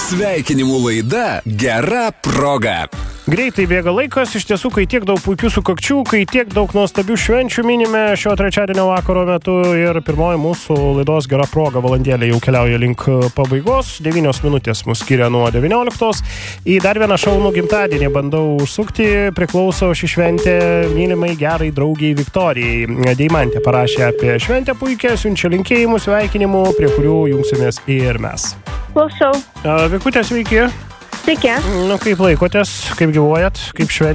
Sveikinimų laida Gera proga. Greitai bėga laikas, iš tiesų, kai tiek daug puikių sukakčių, kai tiek daug nuostabių švenčių minime šio trečiadienio vakaro metu ir pirmoji mūsų laidos Gera proga valandėlė jau keliauja link pabaigos. 9 minutės mus skiria nuo 19. Į dar vieną šaunų gimtadienį bandau užsukti, priklauso ši šventė mylimai gerai draugiai Viktorijai. Deimantė parašė apie šventę puikią, siunčia linkėjimų, sveikinimų, prie kurių jungsimės ir mes. Klausau. Vikutė, sveiki. Sveiki. Kaip laikotės, kaip gyvuojat, kaip šventė?